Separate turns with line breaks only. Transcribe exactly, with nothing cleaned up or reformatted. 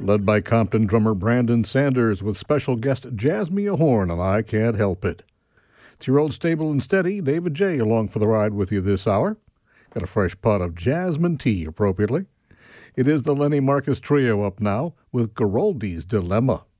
led by Compton drummer Brandon Sanders with special guest Jazz Me a Horn and I Can't Help It. It's your old stable and steady, David J. along for the ride with you this hour. Got a fresh pot of jasmine tea, appropriately. It is the Lenny Marcus Trio up now with Garoldi's Dilemma.